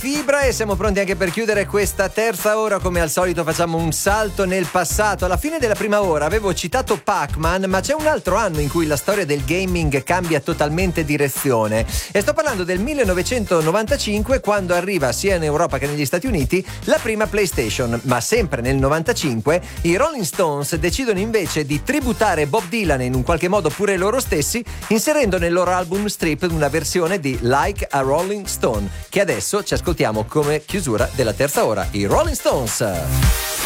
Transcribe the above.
fibra e siamo pronti anche per chiudere questa terza ora. Come al solito facciamo un salto nel passato. Alla fine della prima ora avevo citato Pac-Man, ma c'è un altro anno in cui la storia del gaming cambia totalmente direzione e sto parlando del 1995, quando arriva sia in Europa che negli Stati Uniti la prima PlayStation. Ma sempre nel 95 i Rolling Stones decidono invece di tributare Bob Dylan e in un qualche modo pure loro stessi, inserendo nel loro album Strip una versione di Like a Rolling Stone, che adesso ci ascoltiamo come chiusura della terza ora, i Rolling Stones.